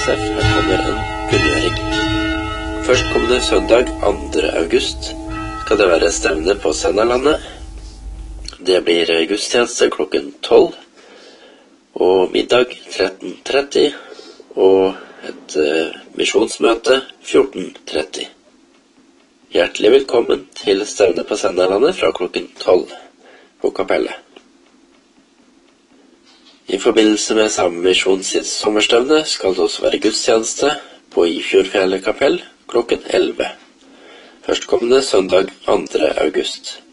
SF. Her kommer en kunngjøring. Førstkommende søndag 2. august skal det være stevne på Sennalandet. Det blir gudstjeneste klokken 12 og middag 13:30 og et misjonsmøte 14:30. Hjertelig velkommen til stevne på Sennalandet fra klokken 12 på kapellet. I forbindelse med samme misjon sitt sommerstevne skal det også være gudstjeneste på Ifjordfjellet kapell klokken 11. Førstkommende søndag 2. august.